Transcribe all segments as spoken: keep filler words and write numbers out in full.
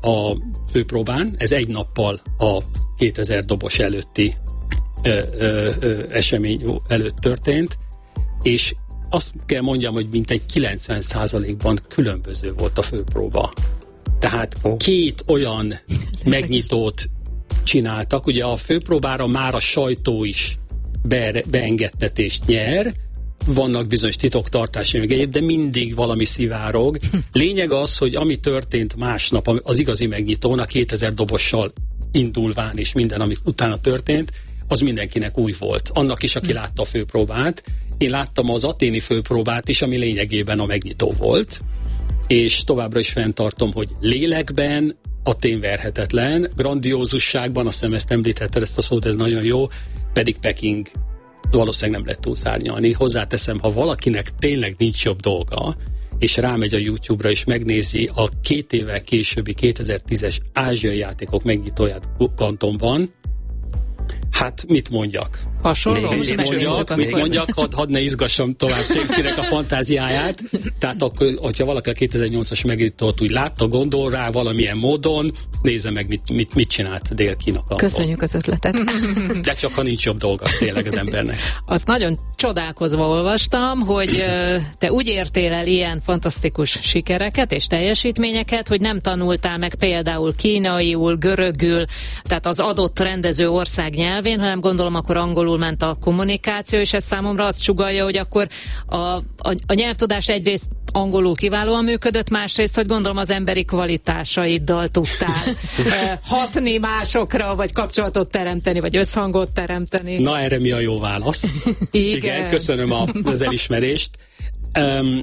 a főpróbán, ez egy nappal a kétezer dobos előtti ö, ö, ö, esemény előtt történt, és azt kell mondjam, hogy mintegy kilencven százalékban különböző volt a főpróba. Tehát két olyan megnyitót csináltak, ugye a főpróbára már a sajtó is be, beengedtetést nyer, vannak bizonyos titoktartási meg egyéb, de mindig valami szivárog. Lényeg az, hogy ami történt másnap, az igazi megnyitón, a kétezer dobossal indulván és minden, ami utána történt, az mindenkinek új volt. Annak is, aki látta a főpróbát. Én láttam az aténi főpróbát is, ami lényegében a megnyitó volt, és továbbra is fenntartom, hogy lélekben Atén verhetetlen, grandiózusságban, azt hiszem ezt említetted, ezt a szót, ez nagyon jó, pedig Peking valószínűleg nem lehet túlszárnyalni. Hozzáteszem, ha valakinek tényleg nincs jobb dolga, és rámegy a YouTube-ra, és megnézi a két évvel későbbi kétezer-tízes ázsiai játékok megnyitóját Kantonban, hát mit mondjak? Hasonló? Mit, mit mondjak, mit mondjak hadd had ne izgassam tovább senkinek a fantáziáját. Tehát akkor, hogyha valaki a kétezer-nyolcas megnyitót úgy látta, gondol rá valamilyen módon, nézze meg, mit, mit, mit csinált Dél-Kína Kanton. Köszönjük az ötletet. De csak ha nincs jobb dolga tényleg az embernek. Azt nagyon csodálkozva olvastam, hogy te úgy értél el ilyen fantasztikus sikereket és teljesítményeket, hogy nem tanultál meg például kínaiul, görögül, tehát az adott rendező ország nyelvén, hanem gondolom akkor angolul ment a kommunikáció, és ez számomra azt sugallja, hogy akkor a, a, a nyelvtudás egyrészt angolul kiválóan működött, másrészt, hogy gondolom az emberi kvalitásaiddal tudtál hatni másokra, vagy kapcsolatot teremteni, vagy összhangot teremteni. Na, erre mi a jó válasz? Igen. Igen, köszönöm a, az elismerést. Um,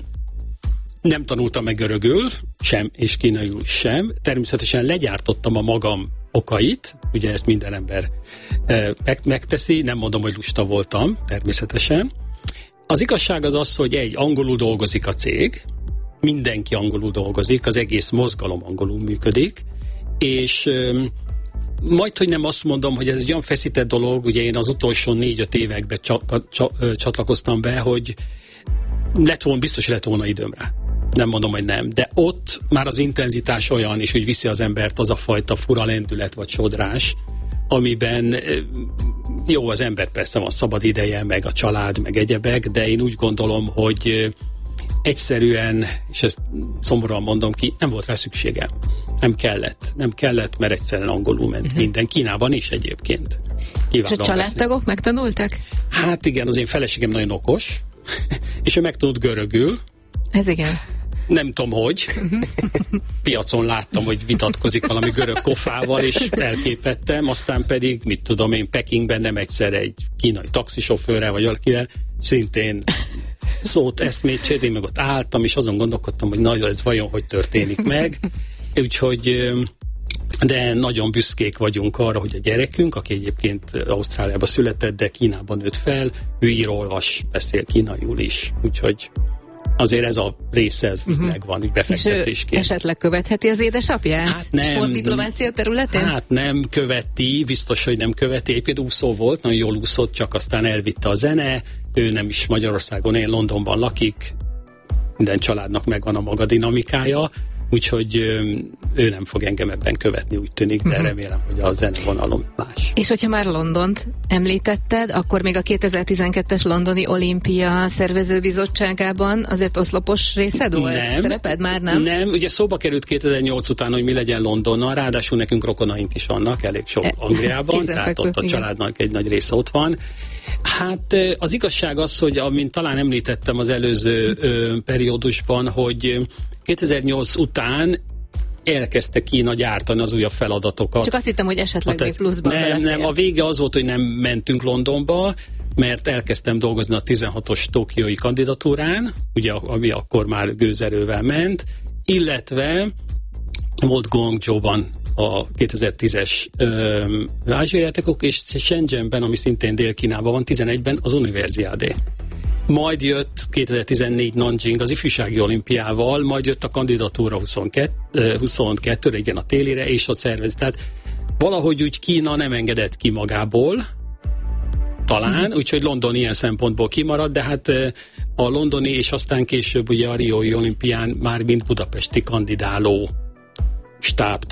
nem tanultam meg görögül, sem, és kínaiul sem. Természetesen legyártottam a magam okait, ugye ezt minden ember e, megteszi, nem mondom, hogy lusta voltam, természetesen. Az igazság az az, hogy egy, angolul dolgozik a cég, mindenki angolul dolgozik, az egész mozgalom angolul működik, és e, majd, hogy nem azt mondom, hogy ez egy olyan feszített dolog, ugye én az utolsó négy-öt években csa, csa, csatlakoztam be, hogy lett volna, biztos lett volna időm rá. Nem mondom, hogy nem, de ott már az intenzitás olyan, és úgy viszi az embert az a fajta fura lendület vagy sodrás, amiben jó, az ember persze van szabad ideje, meg a család, meg egyebek, de én úgy gondolom, hogy egyszerűen, és ezt szomorúan mondom ki, nem volt rá szükségem. Nem kellett. Nem kellett, mert egyszerűen angolul ment uh-huh. minden. Kínában is egyébként. És a családtagok megtanultak? Hát igen, az én feleségem nagyon okos, és ő megtanult görögül. Ez igen. Nem tudom, hogy. Piacon láttam, hogy vitatkozik valami görög kofával, és elképettem, aztán pedig, mit tudom én, Pekingben nem egyszer egy kínai taxisofőrrel, vagy valakivel, szintén szót, eszmét csér, én meg ott álltam, és azon gondolkodtam, hogy nagyon ez vajon hogy történik meg. Úgyhogy, de nagyon büszkék vagyunk arra, hogy a gyerekünk, aki egyébként Ausztráliában született, de Kínában nőtt fel, ő ír, olvas, beszél kínaiul is. Úgyhogy azért ez a része, ez uh-huh. megvan, úgy befektetésként. És esetleg követheti az édesapját? Hát nem. Sportdiplomácia területén? Hát nem követi, biztos, hogy nem követi. Épp úszó volt, nagyon jól úszott, csak aztán elvitte a zene. Ő nem is Magyarországon él, Londonban lakik. Minden családnak megvan a maga dinamikája, úgyhogy ő nem fog engem ebben követni, úgy tűnik, de uh-huh. remélem, hogy a zenevonalom más. És hogyha már Londont említetted, akkor még a kétezer-tizenkettes londoni olimpia szervezőbizottságában azért oszlopos részed volt? Nem. Szereped már nem? Nem, ugye szóba került kétezer-nyolc után, hogy mi legyen Londonnal, ráadásul nekünk rokonaink is vannak, elég sok e, Angliában, tehát ott a családnak egy nagy része ott van. Hát az igazság az, hogy amint talán említettem az előző ö, periódusban, hogy kétezer-nyolc után elkezdte Kína gyártani az újabb feladatokat. Csak azt hittem, hogy esetleg hát még pluszban Nem, beleszél. nem, a vége az volt, hogy nem mentünk Londonba, mert elkezdtem dolgozni a tizenhatos tokiói kandidatúrán, ugye, ami akkor már gőzerővel ment, illetve volt Guangzhouban a kétezer-tízes ázsiai játékok, és Shenzhenben, ami szintén Dél-Kínában van, tizenegyben az Universiádé. Majd jött kétezer-tizennégy Nanjing az ifjúsági olimpiával, majd jött a kandidatúra huszonkettőre, igen, a télire, és ott szervez. Tehát valahogy úgy Kína nem engedett ki magából, talán, mm. úgyhogy London ilyen szempontból kimaradt, de hát a londoni és aztán később ugye a riói olimpián már mint budapesti kandidáló stáb